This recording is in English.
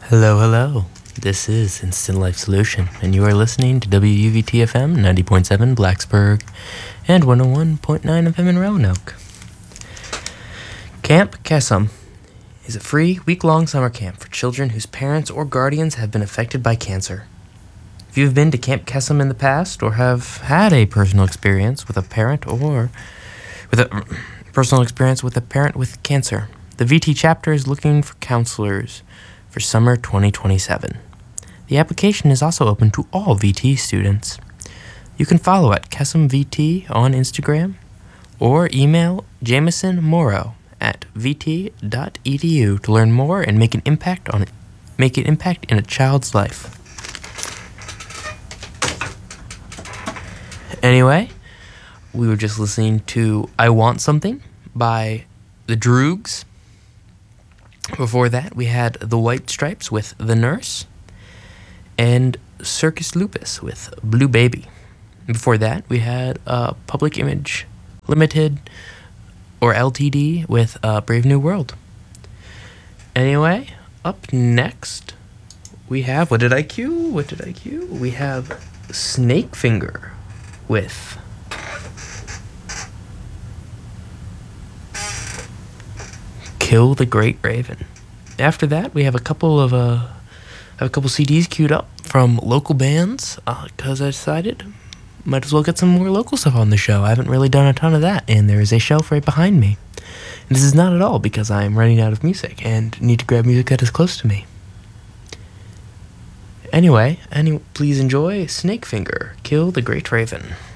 Hello, hello. This is Instant Life Solution, and you are listening to WUVT-FM 90.7 Blacksburg and 101.9 FM in Roanoke. Camp Kesem is a free, week-long summer camp for children whose parents or guardians have been affected by cancer. If you have been to Camp Kesem in the past or have had a personal experience with a parent with cancer, the VT chapter is looking for counselors for summer 2027. The application is also open to all VT students. You can follow at Kesem VT on Instagram or email Jameson Morrow at vt.edu to learn more and make an impact in a child's life. Anyway, we were just listening to I Want Something by the Droogs. Before that, we had The White Stripes with The Nurse and Circus Lupus with Blue Baby. Before that, we had Public Image Limited or LTD with Brave New World. Anyway, up next, we have, what did I cue? We have Snakefinger with Kill the Great Raven. After that, we have a couple CDs queued up from local bands because I decided might as well get some more local stuff on the show. I haven't really done a ton of that, and there is a shelf right behind me. And this is not at all because I'm running out of music and need to grab music that is close to me. Anyway, please enjoy Snakefinger, Kill the Great Raven.